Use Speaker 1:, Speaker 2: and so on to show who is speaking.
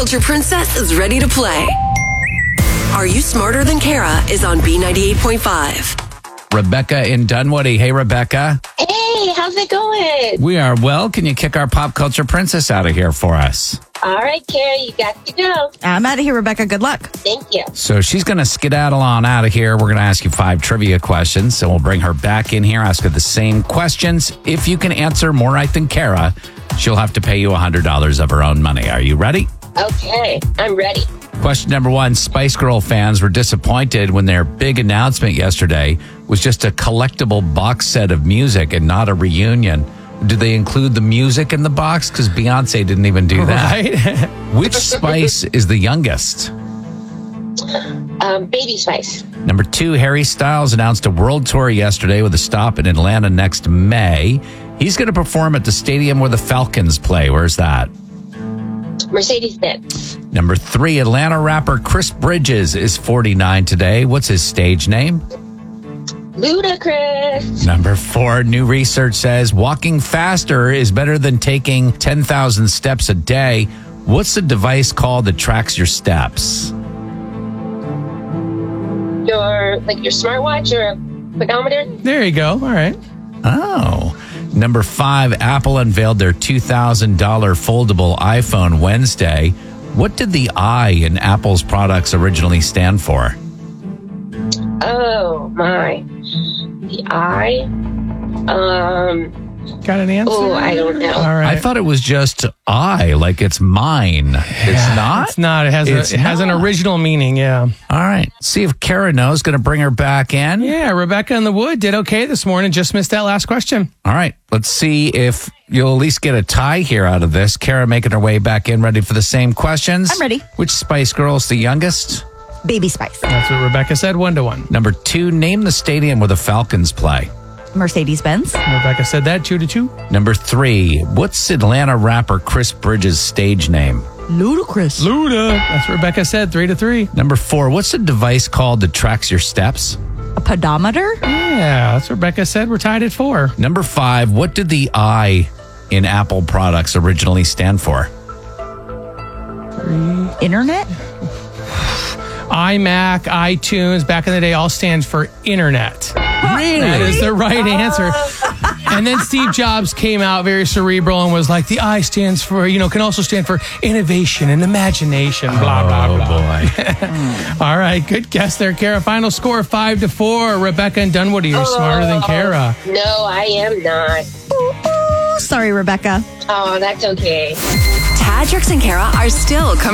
Speaker 1: culture princess is ready to play. Are You Smarter Than Kara is on B98.5.
Speaker 2: Rebecca in Dunwoody. Hey, Rebecca.
Speaker 3: Hey, how's it going?
Speaker 2: We are well. Can you kick our pop culture princess out of here for us?
Speaker 3: All right, Kara, you got to go.
Speaker 4: I'm out of here, Rebecca. Good luck.
Speaker 3: Thank you.
Speaker 2: So she's going to skedaddle on out of here. We're going to ask you 5 trivia questions. So we'll bring her back in here, ask her the same questions. If you can answer more right than Kara, she'll have to pay you $100 of her own money. Are you ready?
Speaker 3: Okay, I'm ready.
Speaker 2: Question number 1. Spice Girl fans were disappointed when their big announcement yesterday was just a collectible box set of music and not a reunion. Did they include the music in the box? Because Beyonce didn't even do that.
Speaker 5: Right?
Speaker 2: Which Spice is the youngest?
Speaker 3: Baby Spice.
Speaker 2: Number 2, Harry Styles announced a world tour yesterday with a stop in Atlanta next May. He's going to perform at the stadium where the Falcons play. Where's that?
Speaker 3: Mercedes-Benz.
Speaker 2: Number 3, Atlanta rapper Chris Bridges is 49 today. What's his stage name?
Speaker 3: Ludacris.
Speaker 2: Number 4, new research says walking faster is better than taking 10,000 steps a day. What's the device called that tracks your steps?
Speaker 3: Your smartwatch or pedometer.
Speaker 5: There you go. All right.
Speaker 2: Oh. Number 5, Apple unveiled their $2,000 foldable iPhone Wednesday. What did the I in Apple's products originally stand for?
Speaker 3: Oh, my. The I.
Speaker 5: Got an answer?
Speaker 3: Oh, I don't know.
Speaker 5: All right.
Speaker 2: I thought it was just I, like it's mine. It's not?
Speaker 5: It's not. It has an original meaning, yeah.
Speaker 2: All right. See if Kara knows. Going to bring her back in.
Speaker 5: Yeah, Rebecca in the Wood did okay this morning. Just missed that last question.
Speaker 2: All right. Let's see if you'll at least get a tie here out of this. Kara making her way back in, ready for the same questions.
Speaker 4: I'm ready.
Speaker 2: Which Spice Girl is the youngest?
Speaker 4: Baby Spice.
Speaker 5: That's what Rebecca said, 1-1.
Speaker 2: Number 2, name the stadium where the Falcons play.
Speaker 4: Mercedes-Benz.
Speaker 5: Rebecca said that, 2-2.
Speaker 2: Number 3, what's Atlanta rapper Chris Bridges' stage name?
Speaker 4: Ludacris.
Speaker 5: Luda. That's what Rebecca said, 3-3.
Speaker 2: Number 4, what's the device called that tracks your steps?
Speaker 4: A pedometer.
Speaker 5: Yeah, that's what Rebecca said. We're tied at 4.
Speaker 2: Number 5, what did the I in Apple products originally stand for?
Speaker 4: Internet.
Speaker 5: iMac, iTunes, back in the day, all stands for internet.
Speaker 2: Really?
Speaker 5: That is the right answer. And then Steve Jobs came out very cerebral and was like, the I stands for, can also stand for innovation and imagination, blah, blah, blah.
Speaker 2: Oh, boy.
Speaker 5: All right, good guess there, Kara. Final score, 5-4. Rebecca and Dunwoody, you're smarter than Kara.
Speaker 3: No, I am not.
Speaker 4: Sorry, Rebecca.
Speaker 3: Oh, that's okay.
Speaker 1: Tadrix and Kara are still coming.